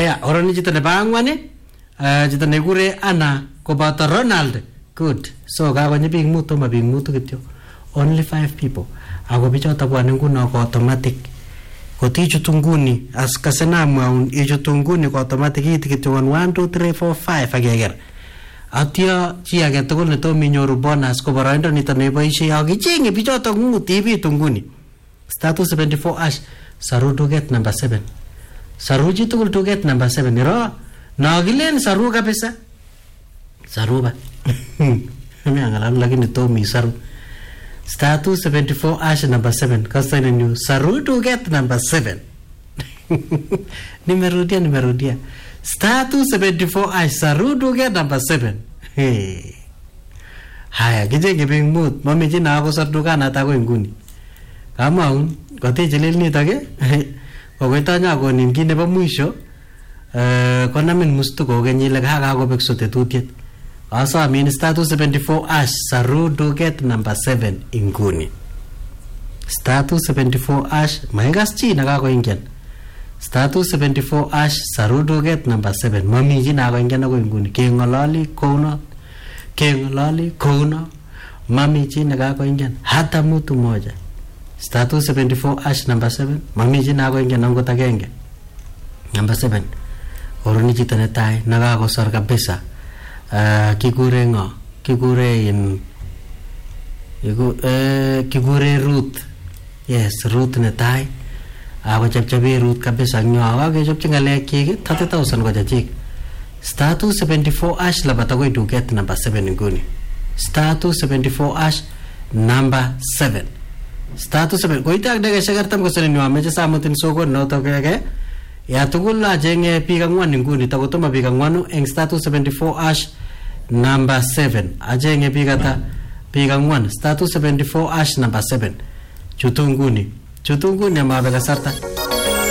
Aya, oroni chito nebo angwan chito nekure Anna koboto Ronald. Good. So kakonyi biik mutu ma biik mutu kityo. Only 5 people. Ako bichoto bwane nguno ko automatic. Kotichutu nguni as kasenamwaun ichutu nguni ko automatic iti kityo 1 2 3 4 5 ageger. Atyo chi age tugul ne tomi nyoru bonus ko boroindo nito neboisie akichenge bichoto nguti bitu nguni. Status 74 ash saru duget number 7. Saru chi tugul duget number 7 iro nagilen saru kabisa. Saru ba. Mimi angalau lakini tomi saru. Status 74 ash number 7. Kasta ini saru duget number 7. Nimerudia. Status 74 ash saru duget number 7. Hey. Haya kijenge bing mood. Mami jina ako sardukan atako inguni. Kamaun kote jelil nito ke. Kokoitanya ako ningi nebo mwisho. Konamin mustu kokenyile kakakobek sotetutiet. Asa amin status 74 ash saru duget number 7 inguni. Status 74 ash maigas chi nakakoingen. Status 74 ash saru duget number 7 mami chi nakakoingen ako inguni. Kengololi kouna mami chi nakakoingen hata mtu moja. Status 74 ash number 7 mami chi nakakoingen angot agenge. Number 7 oroni chito netai nakakosor kabisa. Kikure ngo kikure Ruth. Yes, Ruth netai ako chapchabe Ruth kabisa nyo akakechopchi ngalek chik 30,000 ko chachik. Status 74 ash labata koy duket number 7 inguni. Status 74 ash number 7. Status 7 koita agdege shagartam ko sene nyo ameche samutin sokon noto kege ya tugul la jenge biik angwan inguni takotoma biik angwanu eng status 74 ash number 7 ajenge biik ata biik angwan status 74 ash number 7 chutu nguni mabe kasarta